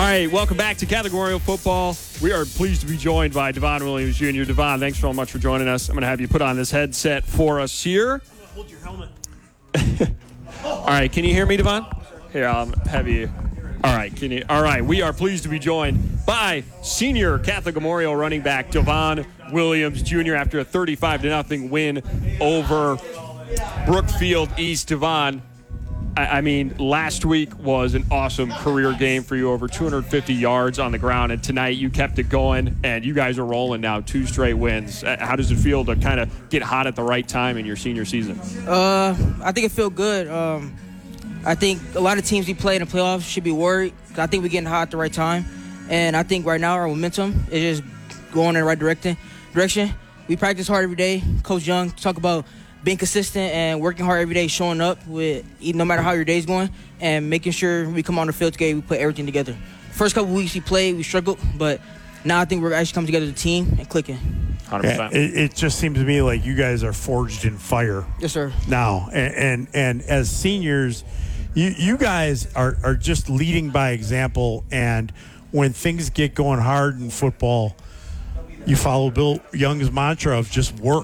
right, welcome back to Catholic Memorial Football. We are pleased to be joined by Devon Williams Jr. Devon, thanks so much for joining us. I'm going to have you put on this headset for us here. Hold your helmet. All right, can you hear me, Devon? Here, I'll have you. All right, All right, we are pleased to be joined by senior Catholic Memorial running back Devon Williams Jr. after a 35-0 win over Brookfield East. Devon, I mean, last week was an awesome career game for you, over 250 yards on the ground, and tonight you kept it going, and you guys are rolling now, 2 straight wins. How does it feel to kind of get hot at the right time in your senior season? I think it feels good. I think a lot of teams we play in the playoffs should be worried. I think we're getting hot at the right time, and I think right now our momentum is just going in the right direction. We practice hard every day. Coach Young talk about being consistent and working hard every day, showing up with no matter how your day's going, and making sure we come on the field together, we put everything together. First couple weeks we played, we struggled, but now I think we're actually coming together as a team and clicking. 100%. Yeah, it just seems to me like you guys are forged in fire. Yes, sir. Now, and as seniors, you guys are just leading by example, and when things get going hard in football, you follow Bill Young's mantra of just work.